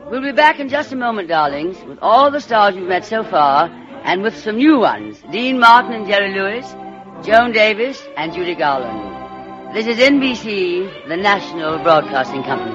We'll be back in just a moment, darlings, with all the stars we've met so far, and with some new ones. Dean Martin and Jerry Lewis, Joan Davis and Judy Garland. This is NBC, the National Broadcasting Company.